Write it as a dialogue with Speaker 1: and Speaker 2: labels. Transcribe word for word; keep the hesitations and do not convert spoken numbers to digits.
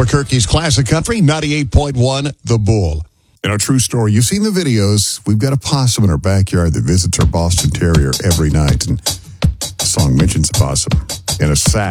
Speaker 1: Albuquerque's classic country, ninety-eight point one, The Bull. In our true story, you've seen the videos. We've got a possum in our backyard that visits our Boston Terrier every night. And the song mentions a possum in a sack.